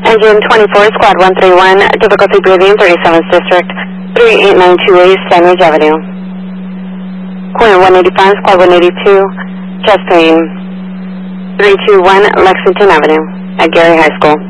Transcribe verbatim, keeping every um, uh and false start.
Engine twenty-four, Squad one three one, difficulty breathing, thirty-seventh District, three eight nine two A, Sandwich Avenue. Queen one eighty-five, Squad one eighty-two, chest pain, three two one Lexington Avenue at Gary High School.